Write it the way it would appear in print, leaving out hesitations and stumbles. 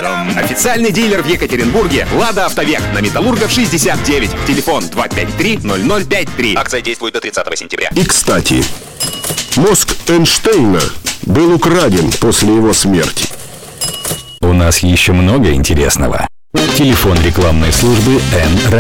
Официальный дилер в Екатеринбурге «Лада Автовек» на Металлургов 69. Телефон 253-0053. Акция действует до 30 сентября. И, кстати, мозг Эйнштейна был украден после его смерти. У нас еще много интересного. Телефон рекламной службы Н.